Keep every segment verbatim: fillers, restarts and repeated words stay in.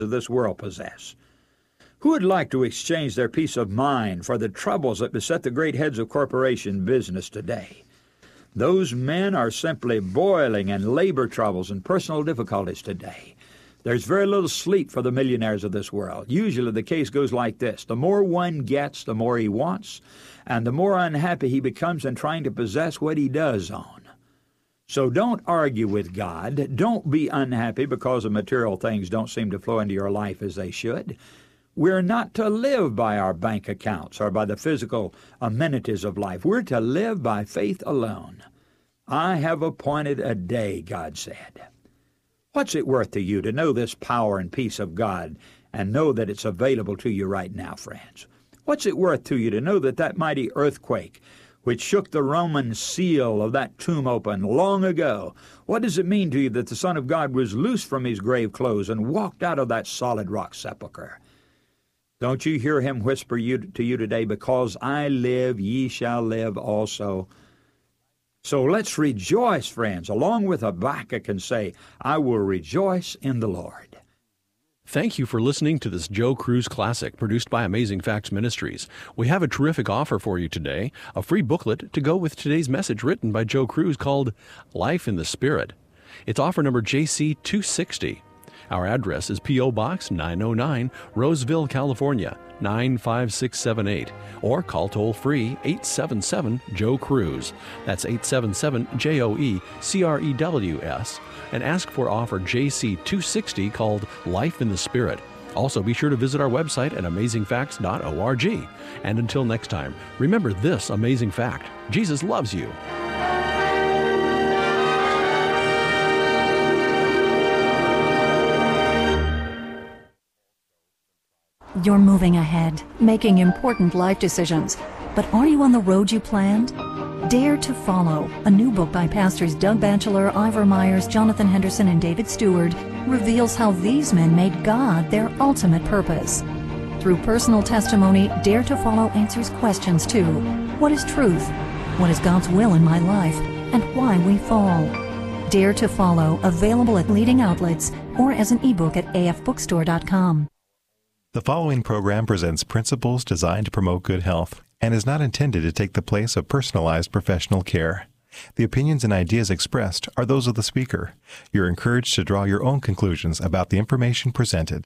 of this world possess. Who would like to exchange their peace of mind for the troubles that beset the great heads of corporation business today? Those men are simply boiling in labor troubles and personal difficulties today. There's very little sleep for the millionaires of this world. Usually the case goes like this. The more one gets, the more he wants, and the more unhappy he becomes in trying to possess what he does own. So don't argue with God. Don't be unhappy because the material things don't seem to flow into your life as they should. We're not to live by our bank accounts or by the physical amenities of life. We're to live by faith alone. I have appointed a day, God said. What's it worth to you to know this power and peace of God and know that it's available to you right now, friends? What's it worth to you to know that that mighty earthquake which shook the Roman seal of that tomb open long ago, what does it mean to you that the Son of God was loosed from his grave clothes and walked out of that solid rock sepulchre? Don't you hear him whisper you, to you today, because I live, ye shall live also. So let's rejoice, friends, along with Habakkuk, and say, I will rejoice in the Lord. Thank you for listening to this Joe Cruz Classic produced by Amazing Facts Ministries. We have a terrific offer for you today, a free booklet to go with today's message written by Joe Cruz called Life in the Spirit. It's offer number J C two sixty. Our address is P O Box nine oh nine, Roseville, California, nine five six seven eight, or call toll-free eight seven seven, Joe Cruz. That's eight seven seven, J O E C R E W S, and ask for offer J C two sixty called Life in the Spirit. Also, be sure to visit our website at amazing facts dot org. And until next time, remember this amazing fact: Jesus loves you. You're moving ahead, making important life decisions. But are you on the road you planned? Dare to Follow, a new book by pastors Doug Batchelor, Ivor Myers, Jonathan Henderson, and David Stewart, reveals how these men made God their ultimate purpose. Through personal testimony, Dare to Follow answers questions too. What is truth? What is God's will in my life? And why we fall? Dare to Follow, available at leading outlets or as an ebook at a f bookstore dot com. The following program presents principles designed to promote good health and is not intended to take the place of personalized professional care. The opinions and ideas expressed are those of the speaker. You're encouraged to draw your own conclusions about the information presented.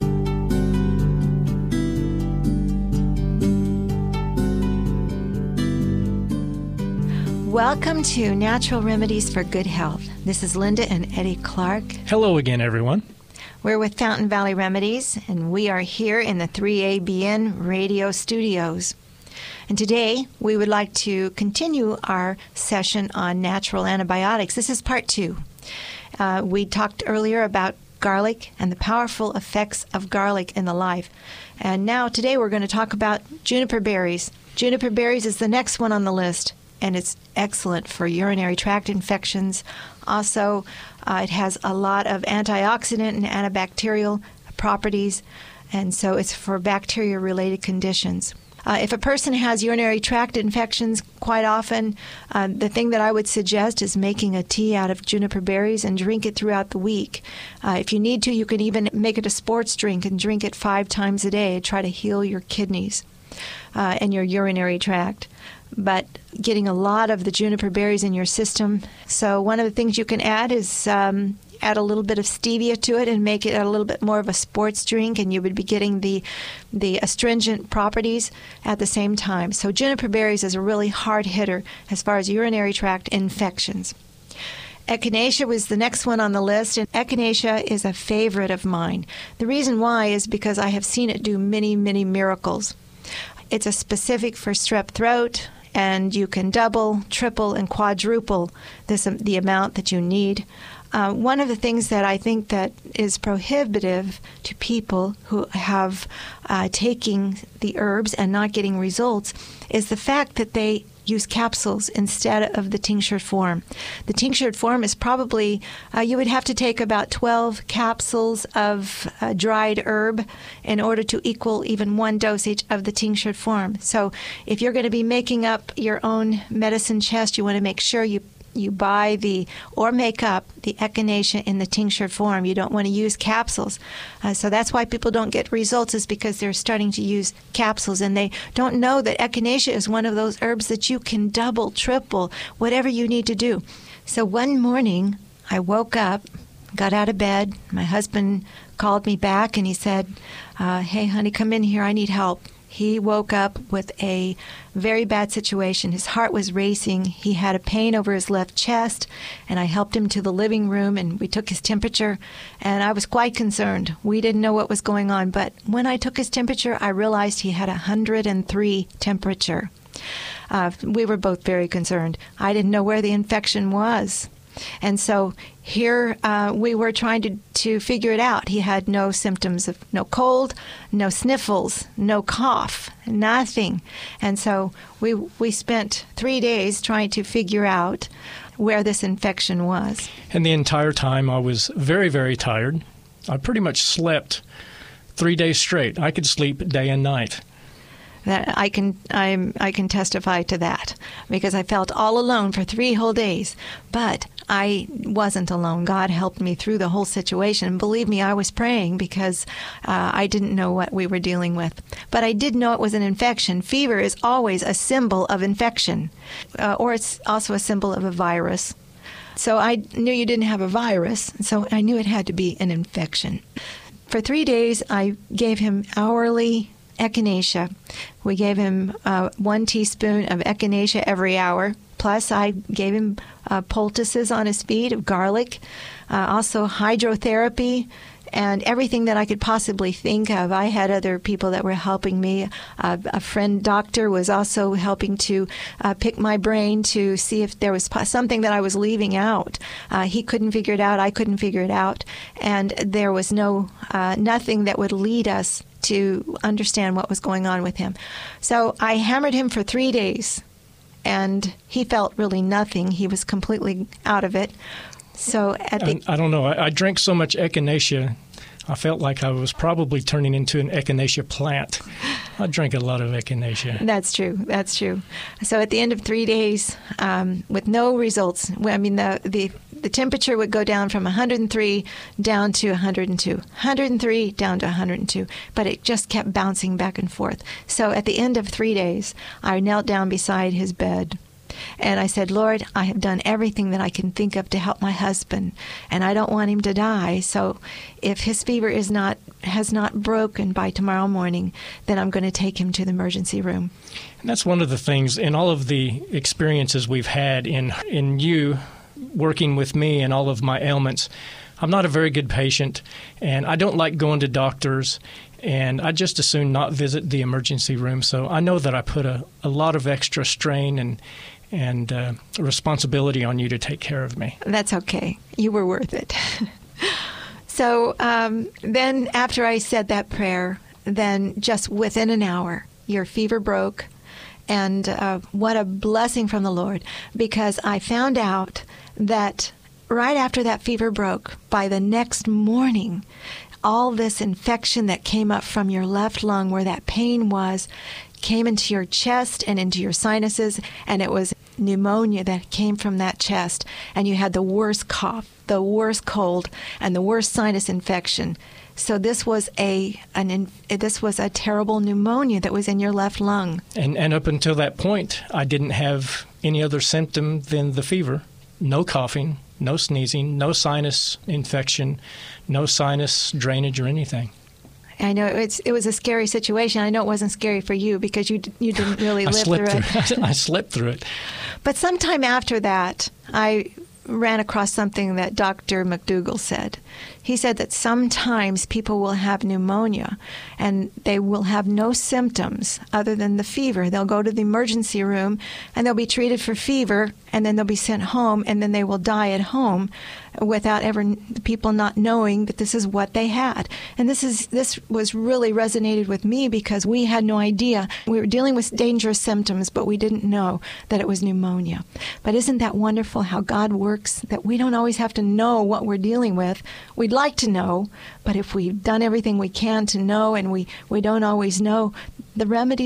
Welcome to Natural Remedies for Good Health. This is Linda and Eddie Clark. Hello again, everyone. We're with Fountain Valley Remedies, and we are here in the three A B N radio studios. And today, we would like to continue our session on natural antibiotics. This is part two. Uh, we talked earlier about garlic and the powerful effects of garlic in the life. And now, today, we're going to talk about juniper berries. Juniper berries is the next one on the list, and it's excellent for urinary tract infections. Also, uh, it has a lot of antioxidant and antibacterial properties, and so it's for bacteria-related conditions. Uh, if a person has urinary tract infections, quite often, uh, the thing that I would suggest is making a tea out of juniper berries and drink it throughout the week. Uh, if you need to, you can even make it a sports drink and drink it five times a day. Try to heal your kidneys uh, and your urinary tract. But getting a lot of the juniper berries in your system. So one of the things you can add is um, add a little bit of stevia to it and make it a little bit more of a sports drink, and you would be getting the the astringent properties at the same time. So juniper berries is a really hard hitter as far as urinary tract infections. Echinacea was the next one on the list, and echinacea is a favorite of mine. The reason why is because I have seen it do many, many miracles. It's a specific for strep throat, and you can double, triple, and quadruple this um, the amount that you need. Uh, one of the things that I think that is prohibitive to people who have uh, taking the herbs and not getting results is the fact that they use capsules instead of the tinctured form. The tinctured form is probably, uh, you would have to take about twelve capsules of uh, dried herb in order to equal even one dosage of the tinctured form. So if you're going to be making up your own medicine chest, you want to make sure you you buy the, or make up the echinacea in the tincture form. You don't want to use capsules. Uh, so that's why people don't get results, is because they're starting to use capsules, and they don't know that echinacea is one of those herbs that you can double, triple, whatever you need to do. So one morning, I woke up, got out of bed. My husband called me back, and he said, uh, hey, honey, come in here. I need help. He woke up with a very bad situation. His heart was racing. He had a pain over his left chest, and I helped him to the living room, and we took his temperature, and I was quite concerned. We didn't know what was going on, but when I took his temperature, I realized he had a one hundred three temperature. Uh, we were both very concerned. I didn't know where the infection was. And so here uh, we were trying to, to figure it out. He had no symptoms of no cold, no sniffles, no cough, nothing. And so we we spent three days trying to figure out where this infection was. And the entire time I was very, very tired. I pretty much slept three days straight. I could sleep day and night. That I can I'm, I can testify to that, because I felt all alone for three whole days. But I wasn't alone. God helped me through the whole situation. And believe me, I was praying, because uh, I didn't know what we were dealing with. But I did know it was an infection. Fever is always a symbol of infection, uh, or it's also a symbol of a virus. So I knew you didn't have a virus, so I knew it had to be an infection. For three days, I gave him hourly echinacea. We gave him uh, one teaspoon of echinacea every hour. Plus, I gave him uh, poultices on his feet of garlic, uh, also hydrotherapy, and everything that I could possibly think of. I had other people that were helping me. Uh, a friend doctor was also helping to uh, pick my brain to see if there was something that I was leaving out. Uh, he couldn't figure it out. I couldn't figure it out. And there was no uh, nothing that would lead us to understand what was going on with him. So I hammered him for three days, and he felt really nothing. He was completely out of it. So at the I, I don't know. I, I drank so much echinacea, I felt like I was probably turning into an echinacea plant. I drank a lot of echinacea. That's true. That's true. So at the end of three days, um, with no results, I mean, the, the the temperature would go down from one hundred three down to one hundred two, one hundred three down to one hundred two, but it just kept bouncing back and forth. So at the end of three days, I knelt down beside his bed, and I said, Lord, I have done everything that I can think of to help my husband, and I don't want him to die. So if his fever is not has not broken by tomorrow morning, then I'm going to take him to the emergency room. And that's one of the things in all of the experiences we've had in in you working with me and all of my ailments. I'm not a very good patient, and I don't like going to doctors, and I just as soon not visit the emergency room. So I know that I put a, a lot of extra strain and and uh, responsibility on you to take care of me. That's okay. You were worth it. So um, then after I said that prayer, then just within an hour, your fever broke. And uh, what a blessing from the Lord, because I found out that right after that fever broke, by the next morning, all this infection that came up from your left lung where that pain was came into your chest and into your sinuses, and it was pneumonia that came from that chest, and you had the worst cough, the worst cold, and the worst sinus infection. So this was a an this was a terrible pneumonia that was in your left lung. And and up until that point, I didn't have any other symptom than the fever. No coughing, no sneezing, no sinus infection, no sinus drainage or anything. I know it's it was a scary situation. I know it wasn't scary for you because you you didn't really live through it. Through, I slept through it. But sometime after that, I ran across something that Doctor McDougall said. He said that sometimes people will have pneumonia and they will have no symptoms other than the fever. They'll go to the emergency room and they'll be treated for fever, and then they'll be sent home, and then they will die at home without ever people not knowing that this is what they had. And this is this was really resonated with me because we had no idea. We were dealing with dangerous symptoms, but we didn't know that it was pneumonia. But isn't that wonderful how God works, that we don't always have to know what we're dealing with. We'd like to know, but if we've done everything we can to know and we, we don't always know, the remedies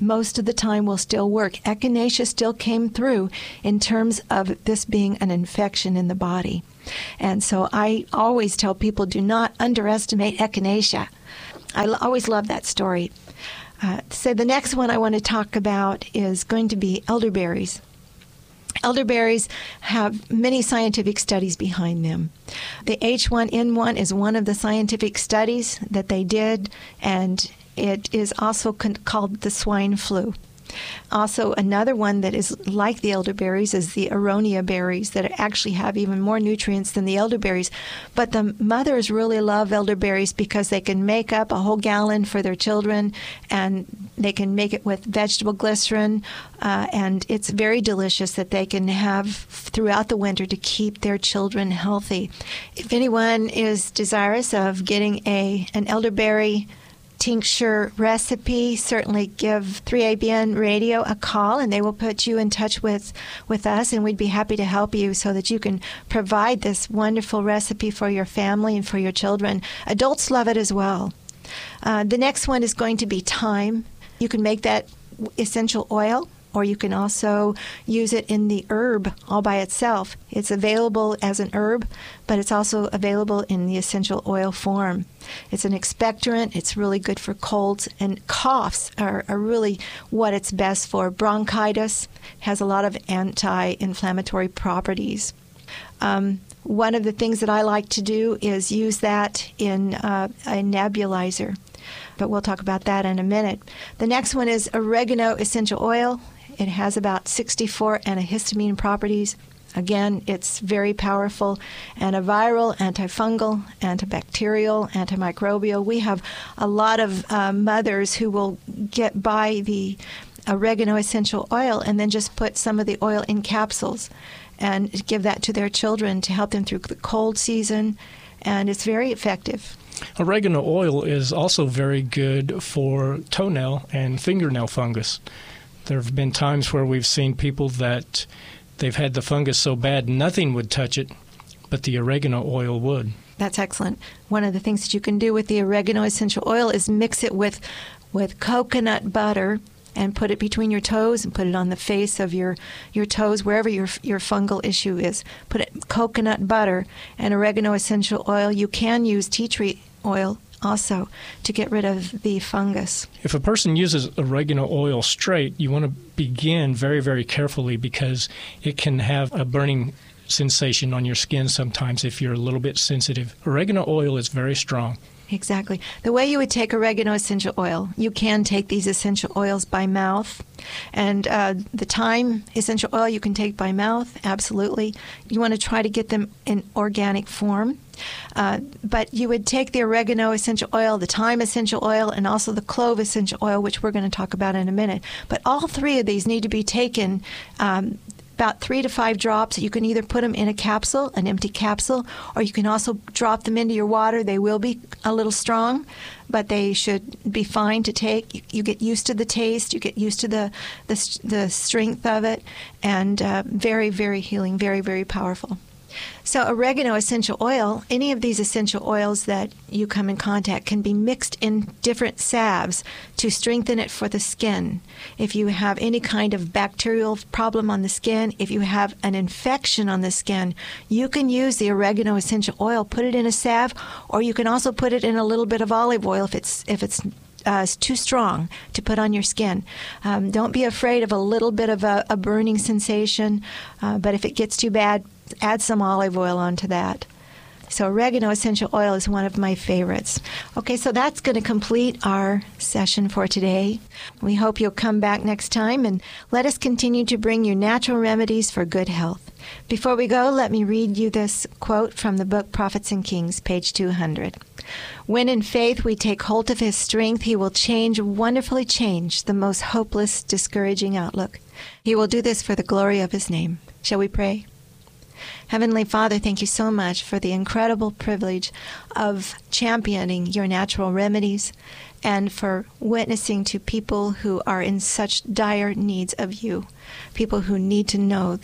most of the time will still work. Echinacea still came through in terms of this being an infection in the body. And so I always tell people, do not underestimate echinacea. I l- always love that story. Uh, so the next one I want to talk about is going to be elderberries. Elderberries have many scientific studies behind them. The H one N one is one of the scientific studies that they did, and it is also con- called the swine flu. Also, another one that is like the elderberries is the aronia berries that actually have even more nutrients than the elderberries. But the mothers really love elderberries because they can make up a whole gallon for their children, and they can make it with vegetable glycerin, uh, and it's very delicious that they can have throughout the winter to keep their children healthy. If anyone is desirous of getting a an elderberry tincture recipe, certainly give three A B N Radio a call, and they will put you in touch with, with us, and we'd be happy to help you so that you can provide this wonderful recipe for your family and for your children. Adults love it as well. Uh, the next one is going to be thyme. You can make that essential oil, or you can also use it in the herb all by itself. It's available as an herb, but it's also available in the essential oil form. It's an expectorant. It's really good for colds, and coughs are, are really what it's best for. Bronchitis has a lot of anti-inflammatory properties. Um, one of the things that I like to do is use that in uh, a nebulizer, but we'll talk about that in a minute. The next one is oregano essential oil. It has about sixty-four antihistamine properties. Again, it's very powerful. Antiviral, antifungal, antibacterial, antimicrobial. We have a lot of uh, mothers who will get by the oregano essential oil and then just put some of the oil in capsules and give that to their children to help them through the cold season, and it's very effective. Oregano oil is also very good for toenail and fingernail fungus. There have been times where we've seen people that they've had the fungus so bad nothing would touch it, but the oregano oil would. That's excellent. One of the things that you can do with the oregano essential oil is mix it with, with coconut butter and put it between your toes and put it on the face of your, your toes, wherever your your fungal issue is. Put it coconut butter and oregano essential oil. You can use tea tree oil also to get rid of the fungus. If a person uses oregano oil straight, you want to begin very, very carefully because it can have a burning sensation on your skin sometimes if you're a little bit sensitive. Oregano oil is very strong. Exactly. The way you would take oregano essential oil, you can take these essential oils by mouth. And uh, the thyme essential oil you can take by mouth, absolutely. You want to try to get them in organic form. Uh, but you would take the oregano essential oil, the thyme essential oil, and also the clove essential oil, which we're going to talk about in a minute. But all three of these need to be taken um, about three to five drops. You can either put them in a capsule, an empty capsule, or you can also drop them into your water. They will be a little strong, but they should be fine to take. You, you get used to the taste, you get used to the the, the strength of it, and uh, very, very healing, very, very powerful. So oregano essential oil, any of these essential oils that you come in contact can be mixed in different salves to strengthen it for the skin. If you have any kind of bacterial problem on the skin, if you have an infection on the skin, you can use the oregano essential oil, put it in a salve, or you can also put it in a little bit of olive oil if it's if it's Uh, is too strong to put on your skin. Um, don't be afraid of a little bit of a, a burning sensation, uh, but if it gets too bad, add some olive oil onto that. So oregano essential oil is one of my favorites. Okay, so that's going to complete our session for today. We hope you'll come back next time and let us continue to bring you natural remedies for good health. Before we go, let me read you this quote from the book Prophets and Kings, page two hundred. When in faith we take hold of his strength, he will change, wonderfully change, the most hopeless, discouraging outlook. He will do this for the glory of his name. Shall we pray? Heavenly Father, thank you so much for the incredible privilege of championing your natural remedies and for witnessing to people who are in such dire needs of you, people who need to know that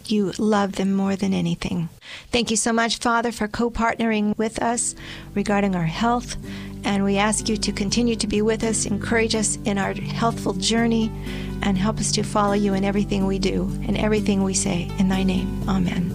you love them more than anything. Thank you so much, Father, for co-partnering with us regarding our health. And we ask you to continue to be with us, encourage us in our healthful journey, and help us to follow you in everything we do and everything we say. In thy name, amen.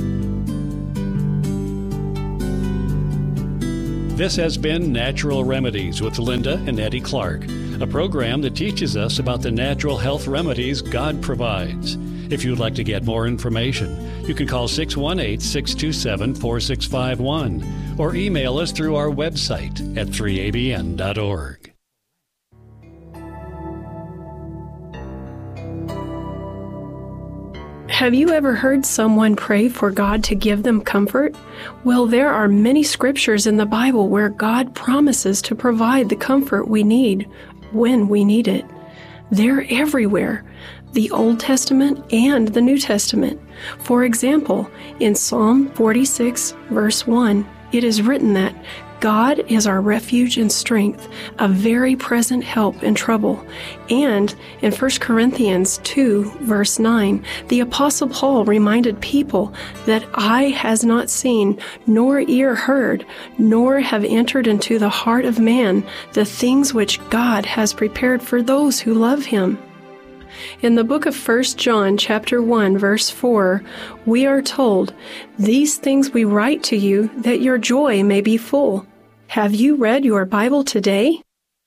This has been Natural Remedies with Linda and Eddie Clark, a program that teaches us about the natural health remedies God provides. If you'd like to get more information, you can call six one eight, six two seven, four six five one or email us through our website at three A B N dot org. Have you ever heard someone pray for God to give them comfort? Well, there are many scriptures in the Bible where God promises to provide the comfort we need when we need it. They're everywhere, the Old Testament and the New Testament. For example, in Psalm forty-six, verse one, it is written that God is our refuge and strength, a very present help in trouble. And in First Corinthians two, verse nine, the Apostle Paul reminded people that eye has not seen, nor ear heard, nor have entered into the heart of man the things which God has prepared for those who love him. In the book of First John chapter one, verse four, we are told, "These things we write to you, that your joy may be full." Have you read your Bible today?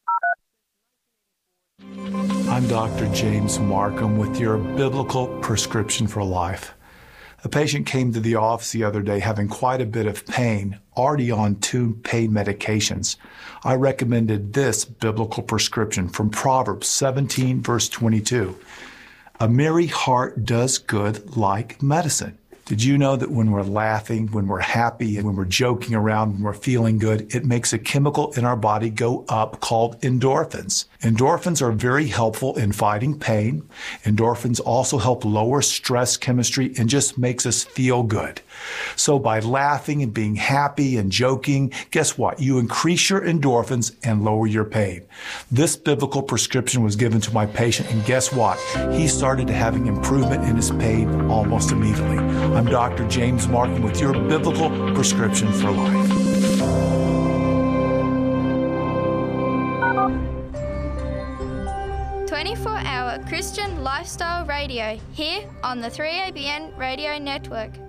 I'm Doctor James Markham with your Biblical Prescription for Life. A patient came to the office the other day having quite a bit of pain, already on two pain medications. I recommended this biblical prescription from Proverbs seventeen, verse twenty-two. A merry heart does good like medicine. Did you know that when we're laughing, when we're happy, and when we're joking around, when we're feeling good, it makes a chemical in our body go up called endorphins? Endorphins are very helpful in fighting pain. Endorphins also help lower stress chemistry and just makes us feel good. So by laughing and being happy and joking, guess what? You increase your endorphins and lower your pain. This biblical prescription was given to my patient, and guess what? He started having improvement in his pain almost immediately. I'm Doctor James Martin with your Biblical Prescription for Life. twenty-four hour Christian Lifestyle Radio, here on the three A B N Radio Network.